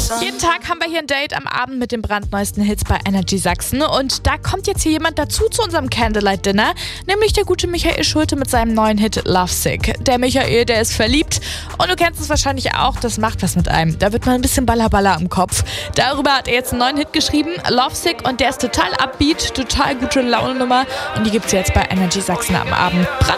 Jeden Tag haben wir hier ein Date am Abend mit den brandneuesten Hits bei Energy Sachsen. Und da kommt jetzt hier jemand dazu zu unserem Candlelight Dinner, nämlich der gute Michael Schulte mit seinem neuen Hit Lovesick. Der Michael, der ist verliebt und du kennst es wahrscheinlich auch, das macht was mit einem. Da wird man ein bisschen Balla im Kopf. Darüber hat er jetzt einen neuen Hit geschrieben, Lovesick, und der ist total upbeat, total gute Laune-Nummer und die gibt's jetzt bei Energy Sachsen am Abend.